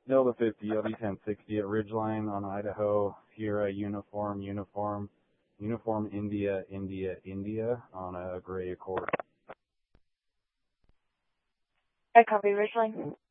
Delta 50, LD 1060 at Ridgeline on Idaho, Sierra Uniform, India, India on a gray Accord. I copy Ridgeline.